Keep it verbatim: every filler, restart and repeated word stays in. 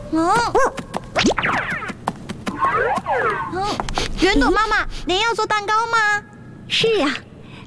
嗯，嗯，圆朵妈妈，您要做蛋糕吗？ 是啊，